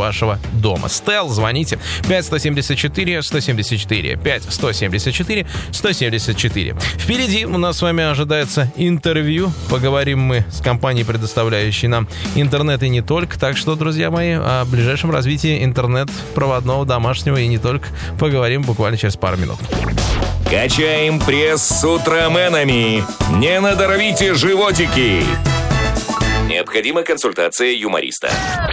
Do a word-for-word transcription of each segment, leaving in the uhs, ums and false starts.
вашего дома. Стел, звоните. пять сто семьдесят четыре сто семьдесят четыре. пять сто семьдесят четыре сто семьдесят четыре. Впереди у нас с вами ожидается интервью. Поговорим мы с компанией, предоставляющей нам интернет и не только. Так что, друзья мои, о ближайшем развитии интернет-проводного, домашнего и не только поговорим буквально через пару минут. Качаем пресс с утроменами. Не надорвите животики. Необходима консультация юмориста.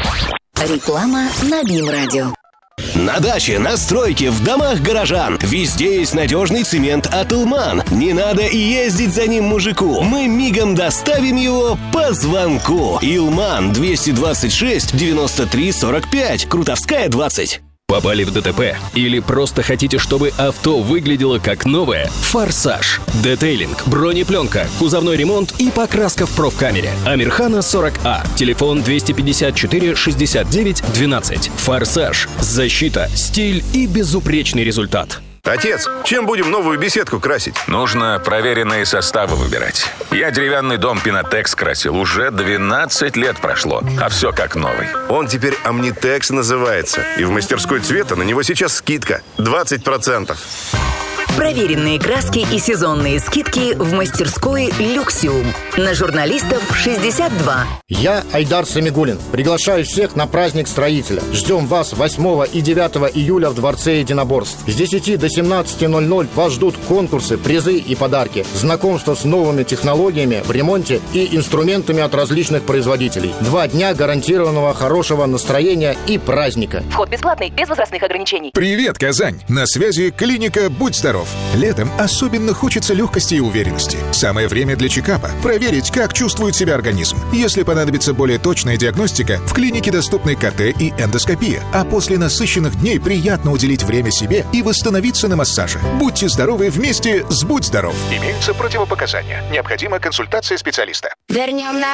Реклама на БИМ-радио. На даче, на стройке, в домах горожан. Везде есть надежный цемент от «Илман». Не надо и ездить за ним мужику. Мы мигом доставим его по звонку. «Илман» двести двадцать шесть девяносто три сорок пять. Крутовская, двадцать. Попали в ДТП? Или просто хотите, чтобы авто выглядело как новое? «Форсаж». Детейлинг, бронепленка, кузовной ремонт и покраска в профкамере. Амирхана сорок А. Телефон двести пятьдесят четыре шестьдесят девять двенадцать. «Форсаж». Защита, стиль и безупречный результат. Отец, чем будем новую беседку красить? Нужно проверенные составы выбирать. Я деревянный дом «Пинотекс» красил. Уже двенадцать лет прошло, а все как новый. Он теперь «Омнитекс» называется. И в мастерской цвета на него сейчас скидка двадцать процентов. Проверенные краски и сезонные скидки в мастерской «Люксиум». На журналистов шестьдесят два. Я Айдар Самигуллин. Приглашаю всех на праздник строителя. Ждем вас восьмого и девятого июля в Дворце единоборств. С десяти до семнадцати ноль ноль вас ждут конкурсы, призы и подарки. Знакомство с новыми технологиями в ремонте и инструментами от различных производителей. Два дня гарантированного хорошего настроения и праздника. Вход бесплатный, без возрастных ограничений. Привет, Казань! На связи клиника «Будь здоров». Летом особенно хочется легкости и уверенности. Самое время для чекапа. Проверить, как чувствует себя организм. Если понадобится более точная диагностика, в клинике доступны ка тэ и эндоскопия. А после насыщенных дней приятно уделить время себе и восстановиться на массаже. Будьте здоровы вместе с «Будь здоров». Имеются противопоказания. Необходима консультация специалиста. Вернем на